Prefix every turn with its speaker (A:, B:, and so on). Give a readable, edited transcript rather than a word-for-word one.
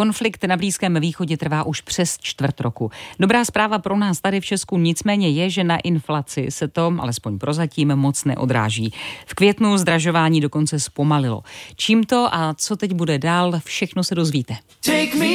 A: Konflikt na Blízkém východě trvá už přes čtvrt roku. Dobrá zpráva pro nás tady v Česku nicméně je, že na inflaci se to, alespoň prozatím, moc neodráží. V květnu zdražování dokonce zpomalilo. Čím to a co teď bude dál, všechno se dozvíte.